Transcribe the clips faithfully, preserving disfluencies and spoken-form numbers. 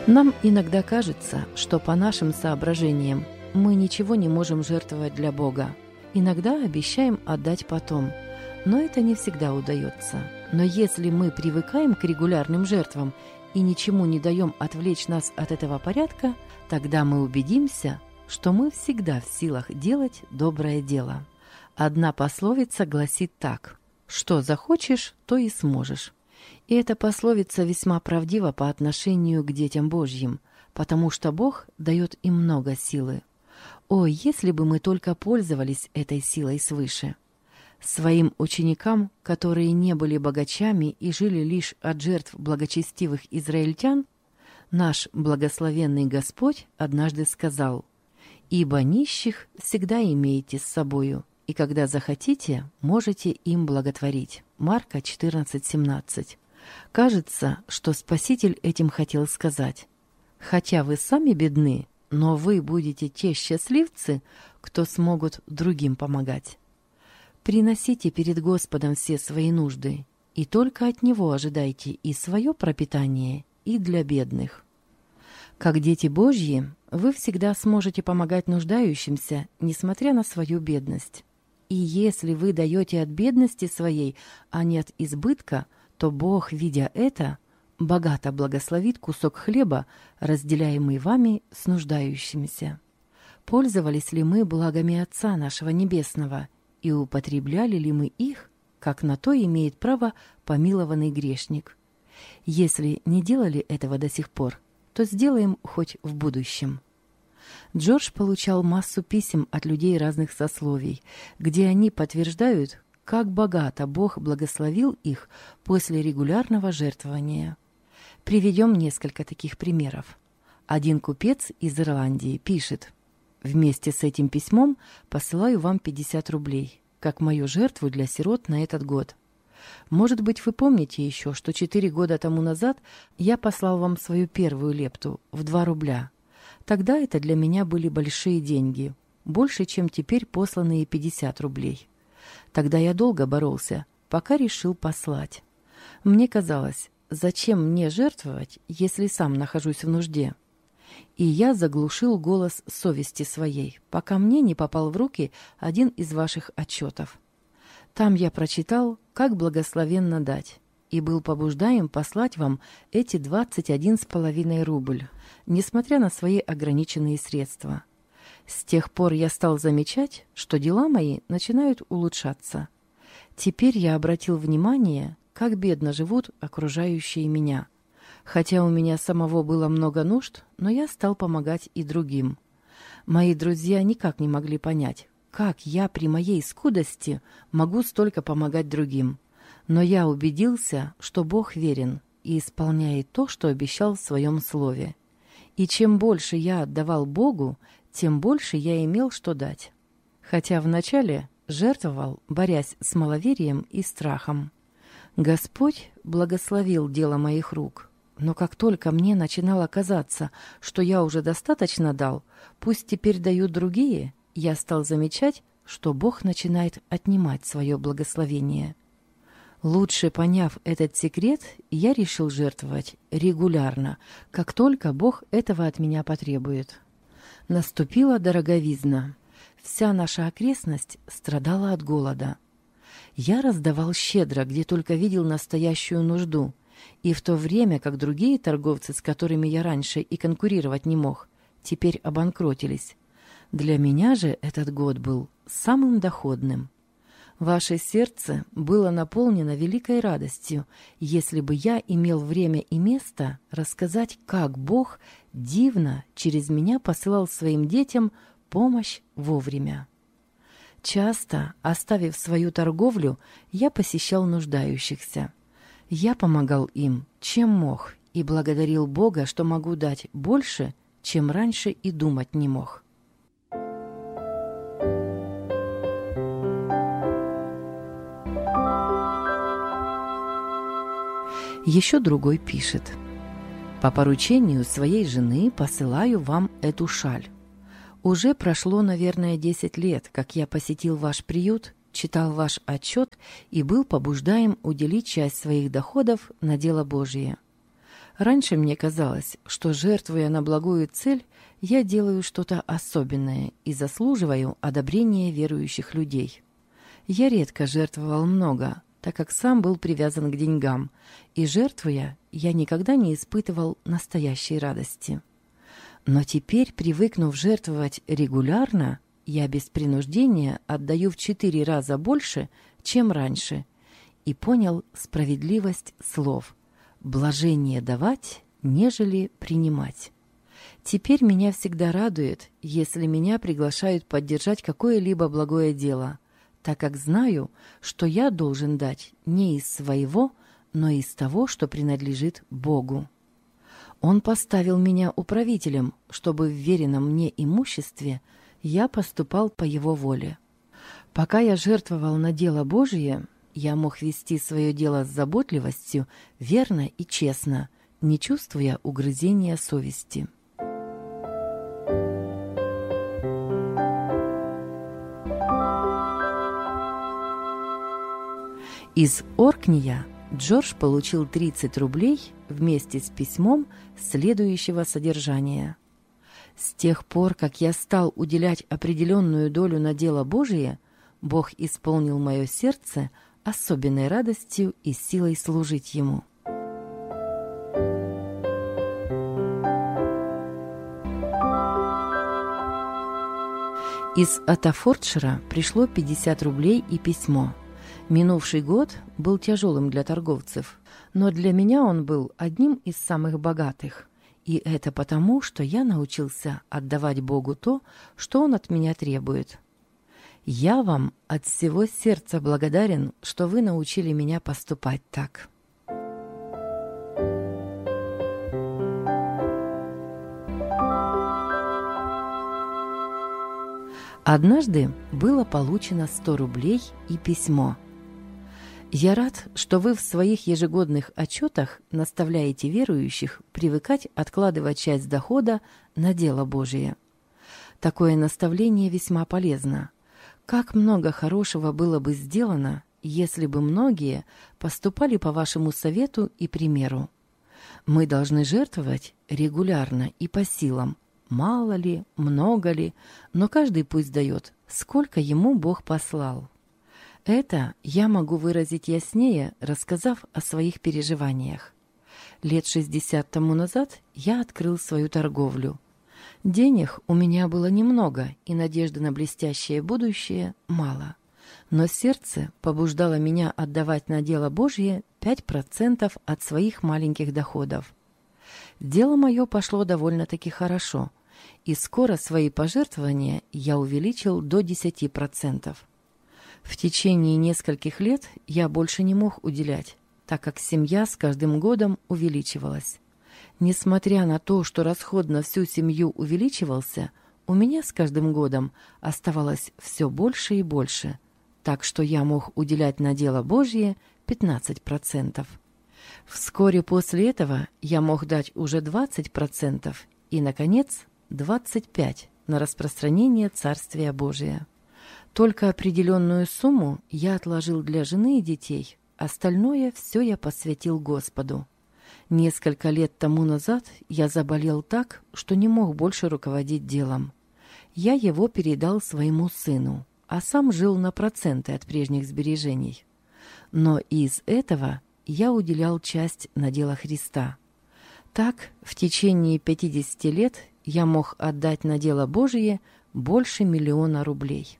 Нам иногда кажется, что по нашим соображениям мы ничего не можем жертвовать для Бога. Иногда обещаем отдать потом, но это не всегда удается. Но если мы привыкаем к регулярным жертвам и ничему не даем отвлечь нас от этого порядка, тогда мы убедимся, что мы всегда в силах делать доброе дело. Одна пословица гласит так: «Что захочешь, то и сможешь». И эта пословица весьма правдива по отношению к детям Божьим, потому что Бог дает им много силы. О, если бы мы только пользовались этой силой свыше! Своим ученикам, которые не были богачами и жили лишь от жертв благочестивых израильтян, наш благословенный Господь однажды сказал: «Ибо нищих всегда имеете с собою, и когда захотите, можете им благотворить». Марка четырнадцать семнадцать. Кажется, что Спаситель этим хотел сказать: «Хотя вы сами бедны, но вы будете те счастливцы, кто смогут другим помогать». Приносите перед Господом все свои нужды, и только от Него ожидайте и свое пропитание, и для бедных. Как дети Божьи, вы всегда сможете помогать нуждающимся, несмотря на свою бедность. И если вы даете от бедности своей, а не от избытка, то Бог, видя это, богато благословит кусок хлеба, разделяемый вами с нуждающимися. Пользовались ли мы благами Отца нашего Небесного, и употребляли ли мы их, как на то имеет право помилованный грешник? Если не делали этого до сих пор, то сделаем хоть в будущем. Джордж получал массу писем от людей разных сословий, где они подтверждают, как богато Бог благословил их после регулярного жертвования. Приведем несколько таких примеров. Один купец из Ирландии пишет: «Вместе с этим письмом посылаю вам пятьдесят рублей, как мою жертву для сирот на этот год. Может быть, вы помните еще, что четыре года тому назад я послал вам свою первую лепту в два рубля. Тогда это для меня были большие деньги, больше, чем теперь посланные пятьдесят рублей. Тогда я долго боролся, пока решил послать. Мне казалось, зачем мне жертвовать, если сам нахожусь в нужде? И я заглушил голос совести своей, пока мне не попал в руки один из ваших отчетов. Там я прочитал, как благословенно дать, и был побуждаем послать вам эти двадцать один с половиной рубль, несмотря на свои ограниченные средства. С тех пор я стал замечать, что дела мои начинают улучшаться. Теперь я обратил внимание, как бедно живут окружающие меня. Хотя у меня самого было много нужд, но я стал помогать и другим. Мои друзья никак не могли понять, как я при моей скудости могу столько помогать другим. Но я убедился, что Бог верен и исполняет то, что обещал в своем слове. И чем больше я отдавал Богу, тем больше я имел что дать. Хотя вначале жертвовал, борясь с маловерием и страхом. Господь благословил дело моих рук. Но как только мне начинало казаться, что я уже достаточно дал, пусть теперь дают другие, я стал замечать, что Бог начинает отнимать свое благословение. Лучше поняв этот секрет, я решил жертвовать регулярно, как только Бог этого от меня потребует. Наступила дороговизна. Вся наша окрестность страдала от голода. Я раздавал щедро, где только видел настоящую нужду, и в то время как другие торговцы, с которыми я раньше и конкурировать не мог, теперь обанкротились. Для меня же этот год был самым доходным. Ваше сердце было наполнено великой радостью, если бы я имел время и место рассказать, как Бог дивно через меня посылал своим детям помощь вовремя. Часто, оставив свою торговлю, я посещал нуждающихся. Я помогал им, чем мог, и благодарил Бога, что могу дать больше, чем раньше и думать не мог. Еще другой пишет: «По поручению своей жены посылаю вам эту шаль. Уже прошло, наверное, десять лет, как я посетил ваш приют, читал ваш отчет и был побуждаем уделить часть своих доходов на дело Божие. Раньше мне казалось, что, жертвуя на благую цель, я делаю что-то особенное и заслуживаю одобрения верующих людей. Я редко жертвовал много, так как сам был привязан к деньгам, и, жертвуя, я никогда не испытывал настоящей радости. Но теперь, привыкнув жертвовать регулярно, я без принуждения отдаю в четыре раза больше, чем раньше, и понял справедливость слов «блажение давать, нежели принимать». Теперь меня всегда радует, если меня приглашают поддержать какое-либо благое дело, так как знаю, что я должен дать не из своего, но из того, что принадлежит Богу. Он поставил меня управителем, чтобы в веренном мне имуществе я поступал по Его воле. Пока я жертвовал на дело Божие, я мог вести свое дело с заботливостью, верно и честно, не чувствуя угрызения совести. Из Оркния Джордж получил тридцать рублей вместе с письмом следующего содержания. «С тех пор, как я стал уделять определенную долю на дело Божие, Бог исполнил мое сердце особенной радостью и силой служить Ему». Из Оттафордшира пришло пятьдесят рублей и письмо. Минувший год был тяжелым для торговцев, но для меня он был одним из самых богатых. И это потому, что я научился отдавать Богу то, что Он от меня требует. Я вам от всего сердца благодарен, что вы научили меня поступать так. Однажды было получено сто рублей и письмо. Я рад, что вы в своих ежегодных отчетах наставляете верующих привыкать откладывать часть дохода на дело Божие. Такое наставление весьма полезно. Как много хорошего было бы сделано, если бы многие поступали по вашему совету и примеру. Мы должны жертвовать регулярно и по силам, мало ли, много ли, но каждый пусть дает, сколько ему Бог послал. Это я могу выразить яснее, рассказав о своих переживаниях. Лет шестьдесят тому назад я открыл свою торговлю. Денег у меня было немного, и надежды на блестящее будущее мало. Но сердце побуждало меня отдавать на дело Божье пять процентов от своих маленьких доходов. Дело мое пошло довольно-таки хорошо, и скоро свои пожертвования я увеличил до десяти процентов. В течение нескольких лет я больше не мог уделять, так как семья с каждым годом увеличивалась. Несмотря на то, что расход на всю семью увеличивался, у меня с каждым годом оставалось все больше и больше, так что я мог уделять на дело Божье пятнадцать процентов. Вскоре после этого я мог дать уже двадцать процентов и, наконец, двадцать пять процентов на распространение Царствия Божия. Только определенную сумму я отложил для жены и детей, остальное все я посвятил Господу. Несколько лет тому назад я заболел так, что не мог больше руководить делом. Я его передал своему сыну, а сам жил на проценты от прежних сбережений. Но из этого я уделял часть на дело Христа. Так, в течение пятидесяти лет я мог отдать на дело Божие больше миллиона рублей.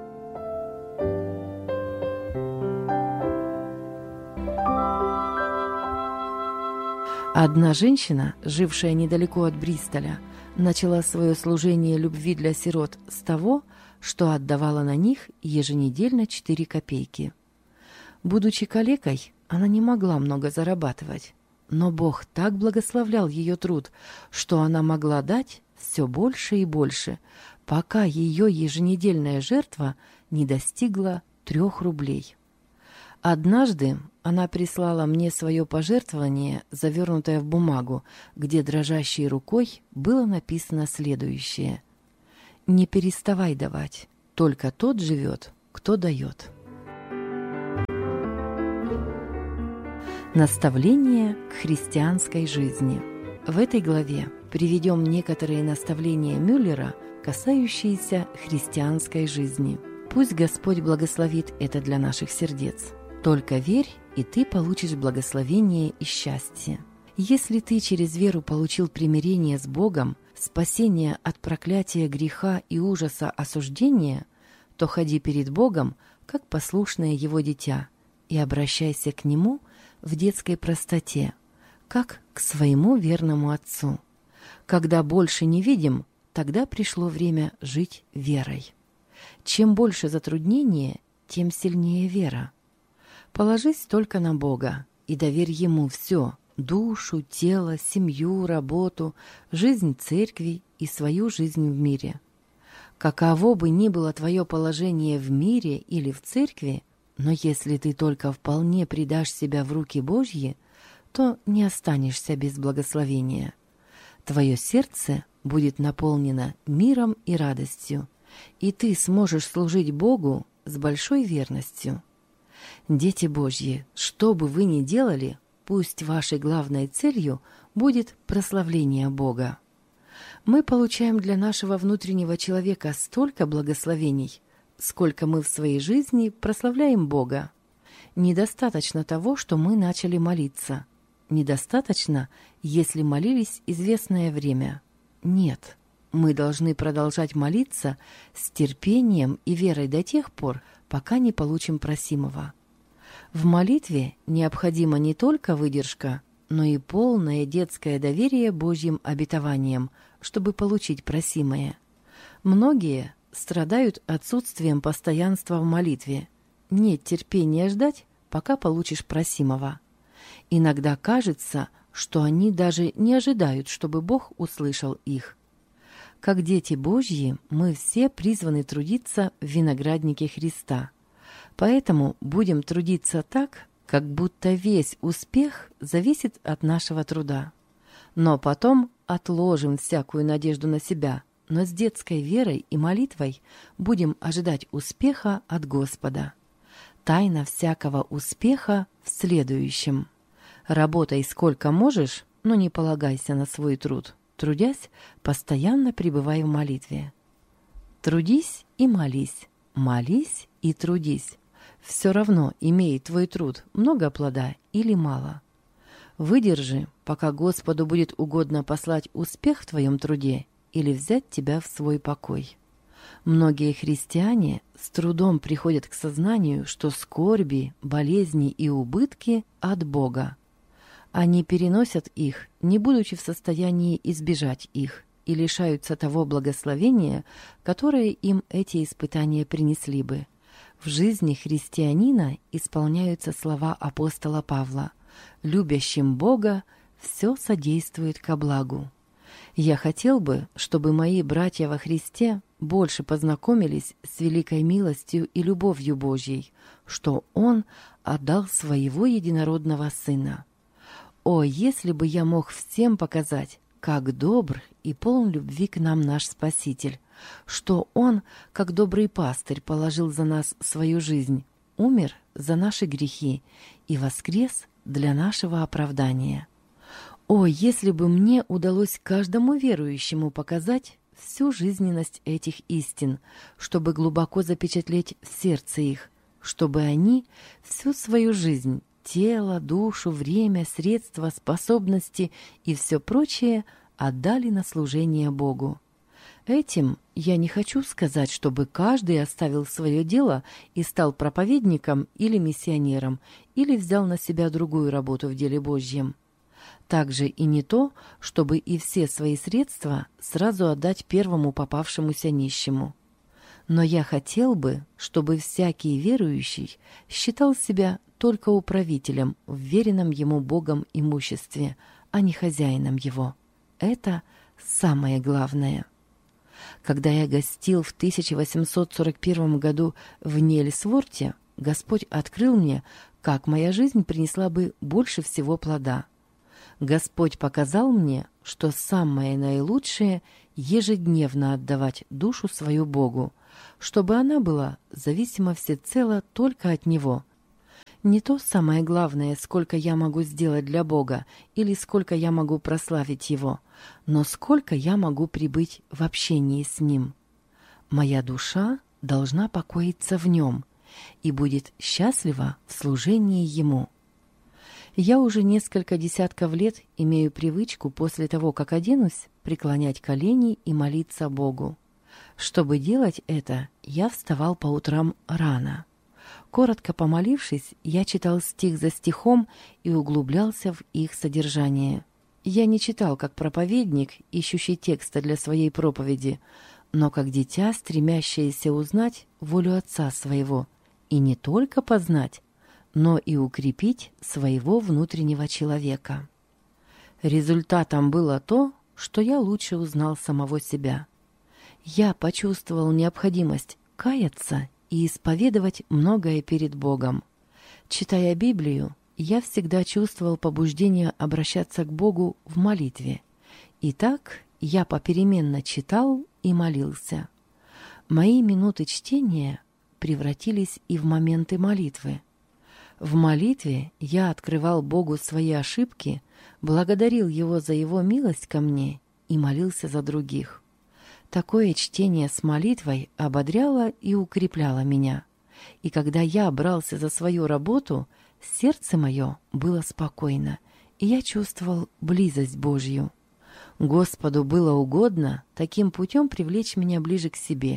Одна женщина, жившая недалеко от Бристоля, начала свое служение любви для сирот с того, что отдавала на них еженедельно четыре копейки. Будучи калекой, она не могла много зарабатывать, но Бог так благословлял ее труд, что она могла дать все больше и больше, пока ее еженедельная жертва не достигла трех рублей. Однажды она прислала мне свое пожертвование, завернутое в бумагу, где дрожащей рукой было написано следующее: «Не переставай давать, только тот живет, кто дает». Наставление к христианской жизни. В этой главе приведем некоторые наставления Мюллера, касающиеся христианской жизни. Пусть Господь благословит это для наших сердец. Только верь, и ты получишь благословение и счастье. Если ты через веру получил примирение с Богом, спасение от проклятия греха и ужаса осуждения, то ходи перед Богом, как послушное Его дитя, и обращайся к Нему в детской простоте, как к своему верному Отцу. Когда больше не видим, тогда пришло время жить верой. Чем больше затруднения, тем сильнее вера. Положись только на Бога и доверь Ему все – душу, тело, семью, работу, жизнь церкви и свою жизнь в мире. Каково бы ни было твое положение в мире или в церкви, но если ты только вполне предашь себя в руки Божьи, то не останешься без благословения. Твое сердце будет наполнено миром и радостью, и ты сможешь служить Богу с большой верностью. Дети Божьи, что бы вы ни делали, пусть вашей главной целью будет прославление Бога. Мы получаем для нашего внутреннего человека столько благословений, сколько мы в своей жизни прославляем Бога. Недостаточно того, что мы начали молиться. Недостаточно, если молились известное время. Нет, мы должны продолжать молиться с терпением и верой до тех пор, пока не получим просимого. В молитве необходима не только выдержка, но и полное детское доверие Божьим обетованиям, чтобы получить просимое. Многие страдают отсутствием постоянства в молитве. Нет терпения ждать, пока получишь просимого. Иногда кажется, что они даже не ожидают, чтобы Бог услышал их. Как дети Божьи, мы все призваны трудиться в винограднике Христа. Поэтому будем трудиться так, как будто весь успех зависит от нашего труда. Но потом отложим всякую надежду на себя, но с детской верой и молитвой будем ожидать успеха от Господа. Тайна всякого успеха в следующем. Работай сколько можешь, но не полагайся на свой труд. Трудясь, постоянно пребывай в молитве. Трудись и молись, молись и трудись. Все равно имеет твой труд много плода или мало. Выдержи, пока Господу будет угодно послать успех в твоем труде или взять тебя в свой покой. Многие христиане с трудом приходят к сознанию, что скорби, болезни и убытки от Бога. Они переносят их, не будучи в состоянии избежать их, и лишаются того благословения, которое им эти испытания принесли бы. В жизни христианина исполняются слова апостола Павла: «Любящим Бога все содействует ко благу». Я хотел бы, чтобы мои братья во Христе больше познакомились с великой милостью и любовью Божьей, что Он отдал Своего единородного Сына. О, если бы я мог всем показать, как добр и полон любви к нам наш Спаситель, что Он, как добрый пастырь, положил за нас свою жизнь, умер за наши грехи и воскрес для нашего оправдания. О, если бы мне удалось каждому верующему показать всю жизненность этих истин, чтобы глубоко запечатлеть в сердце их, чтобы они всю свою жизнь, тело, душу, время, средства, способности и все прочее отдали на служение Богу. Этим я не хочу сказать, чтобы каждый оставил свое дело и стал проповедником или миссионером, или взял на себя другую работу в деле Божьем. Также и не то, чтобы и все свои средства сразу отдать первому попавшемуся нищему. Но я хотел бы, чтобы всякий верующий считал себя только управителем в веренном ему Богом имуществе, а не хозяином его. Это самое главное. Когда я гостил в тысяча восемьсот сорок первом году в Нельсворте, Господь открыл мне, как моя жизнь принесла бы больше всего плода. Господь показал мне, что самое наилучшее — ежедневно отдавать душу свою Богу, чтобы она была зависима всецело только от Него. Не то самое главное, сколько я могу сделать для Бога или сколько я могу прославить Его, но сколько я могу пребыть в общении с Ним. Моя душа должна покоиться в Нем и будет счастлива в служении Ему. Я уже несколько десятков лет имею привычку после того, как оденусь, преклонять колени и молиться Богу. Чтобы делать это, я вставал по утрам рано. Коротко помолившись, я читал стих за стихом и углублялся в их содержание. Я не читал как проповедник, ищущий текста для своей проповеди, но как дитя, стремящееся узнать волю Отца своего, и не только познать, но и укрепить своего внутреннего человека. Результатом было то, что я лучше узнал самого себя. Я почувствовал необходимость каяться и исповедовать многое перед Богом. Читая Библию, я всегда чувствовал побуждение обращаться к Богу в молитве. И так я попеременно читал и молился. Мои минуты чтения превратились и в моменты молитвы. В молитве я открывал Богу свои ошибки, благодарил Его за Его милость ко мне и молился за других. Такое чтение с молитвой ободряло и укрепляло меня. И когда я брался за свою работу, сердце мое было спокойно, и я чувствовал близость Божью. Господу было угодно таким путем привлечь меня ближе к себе.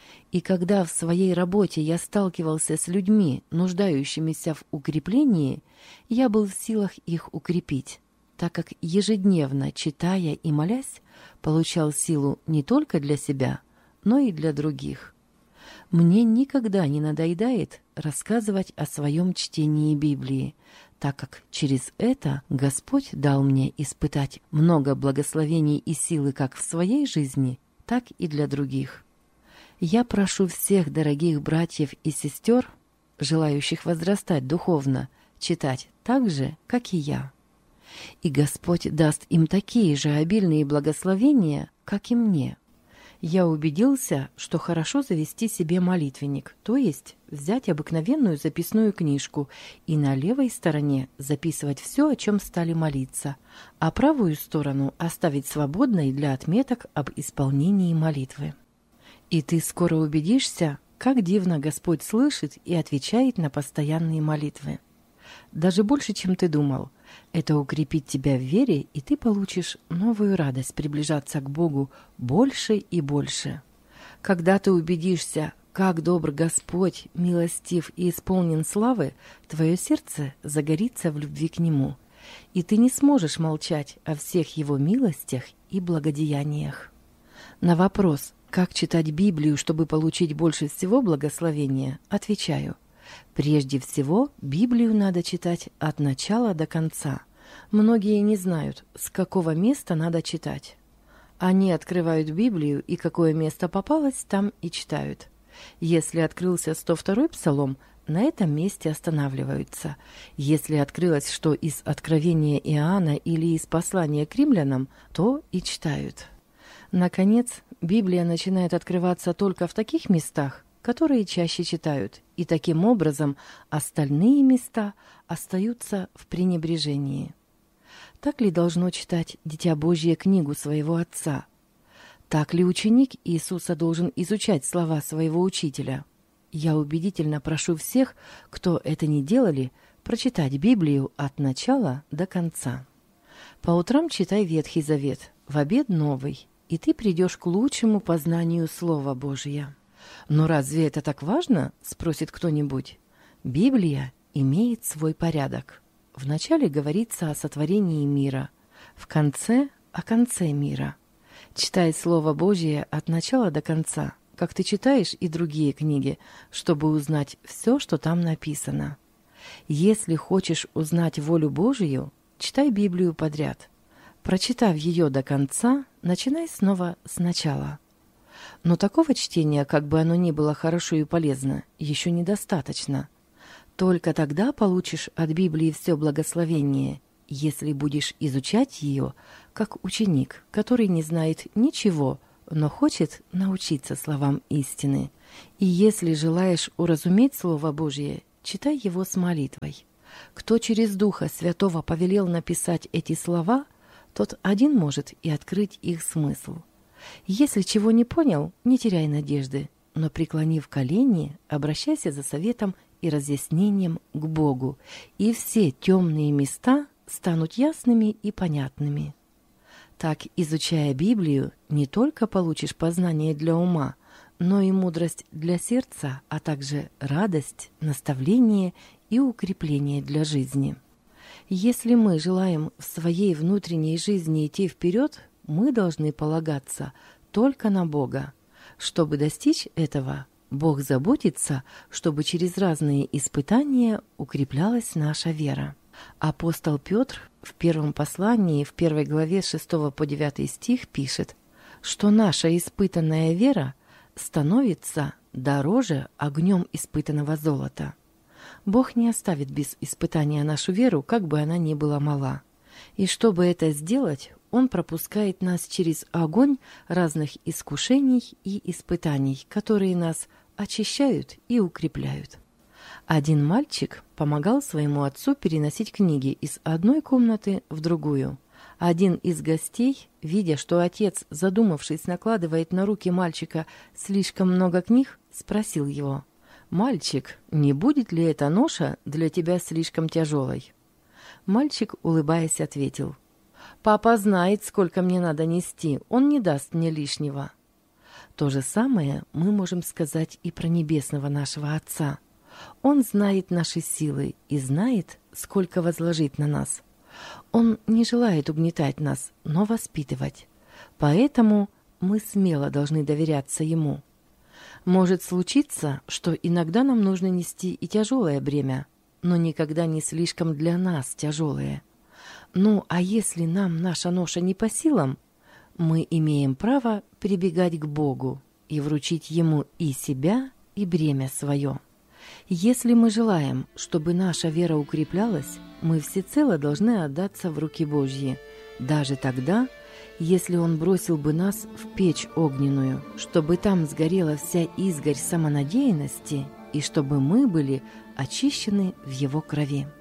И когда в своей работе я сталкивался с людьми, нуждающимися в укреплении, я был в силах их укрепить, так как ежедневно, читая и молясь, получал силу не только для себя, но и для других. Мне никогда не надоедает рассказывать о своем чтении Библии, так как через это Господь дал мне испытать много благословений и силы как в своей жизни, так и для других. Я прошу всех дорогих братьев и сестер, желающих возрастать духовно, читать так же, как и я. И Господь даст им такие же обильные благословения, как и мне. Я убедился, что хорошо завести себе молитвенник, то есть взять обыкновенную записную книжку и на левой стороне записывать все, о чем стали молиться, а правую сторону оставить свободной для отметок об исполнении молитвы. И ты скоро убедишься, как дивно Господь слышит и отвечает на постоянные молитвы. Даже больше, чем ты думал. Это укрепит тебя в вере, и ты получишь новую радость приближаться к Богу больше и больше. Когда ты убедишься, как добр Господь, милостив и исполнен славы, твое сердце загорится в любви к Нему, и ты не сможешь молчать о всех Его милостях и благодеяниях. На вопрос, как читать Библию, чтобы получить больше всего благословения, отвечаю: прежде всего, Библию надо читать от начала до конца. Многие не знают, с какого места надо читать. Они открывают Библию, и какое место попалось, там и читают. Если открылся сто второй псалом, на этом месте останавливаются. Если открылось что из Откровения Иоанна или из послания к римлянам, то и читают. Наконец, Библия начинает открываться только в таких местах, которые чаще читают, и таким образом остальные места остаются в пренебрежении. Так ли должно читать Дитя Божье книгу своего Отца? Так ли ученик Иисуса должен изучать слова своего Учителя? Я убедительно прошу всех, кто это не делали, прочитать Библию от начала до конца. По утрам читай Ветхий Завет, в обед Новый, и ты придешь к лучшему познанию Слова Божия. «Но разве это так важно?» – спросит кто-нибудь. Библия имеет свой порядок. Вначале говорится о сотворении мира, в конце – о конце мира. Читай Слово Божие от начала до конца, как ты читаешь и другие книги, чтобы узнать все, что там написано. Если хочешь узнать волю Божию, читай Библию подряд. Прочитав ее до конца, начинай снова сначала. Но такого чтения, как бы оно ни было хорошо и полезно, еще недостаточно. Только тогда получишь от Библии все благословение, если будешь изучать ее, как ученик, который не знает ничего, но хочет научиться словам истины. И если желаешь уразуметь Слово Божие, читай его с молитвой. Кто через Духа Святого повелел написать эти слова, тот один может и открыть их смысл. Если чего не понял, не теряй надежды, но, преклонив колени, обращайся за советом и разъяснением к Богу, и все темные места станут ясными и понятными. Так, изучая Библию, не только получишь познание для ума, но и мудрость для сердца, а также радость, наставление и укрепление для жизни. Если мы желаем в своей внутренней жизни идти вперед, мы должны полагаться только на Бога. Чтобы достичь этого, Бог заботится, чтобы через разные испытания укреплялась наша вера. Апостол Петр в первом послании, в первой главе с шестого по девятый стих пишет, что наша испытанная вера становится дороже огнем испытанного золота. Бог не оставит без испытания нашу веру, как бы она ни была мала. И чтобы это сделать, Он пропускает нас через огонь разных искушений и испытаний, которые нас очищают и укрепляют. Один мальчик помогал своему отцу переносить книги из одной комнаты в другую. Один из гостей, видя, что отец, задумавшись, накладывает на руки мальчика слишком много книг, спросил его: «Мальчик, не будет ли эта ноша для тебя слишком тяжелой?» Мальчик, улыбаясь, ответил: «Папа знает, сколько мне надо нести, он не даст мне лишнего». То же самое мы можем сказать и про небесного нашего Отца. Он знает наши силы и знает, сколько возложить на нас. Он не желает угнетать нас, но воспитывать. Поэтому мы смело должны доверяться Ему. Может случиться, что иногда нам нужно нести и тяжелое бремя, но никогда не слишком для нас тяжелое. Ну, а если нам наша ноша не по силам, мы имеем право прибегать к Богу и вручить Ему и себя, и бремя свое. Если мы желаем, чтобы наша вера укреплялась, мы всецело должны отдаться в руки Божьи, даже тогда, если Он бросил бы нас в печь огненную, чтобы там сгорела вся изгорь самонадеянности и чтобы мы были очищены в Его крови.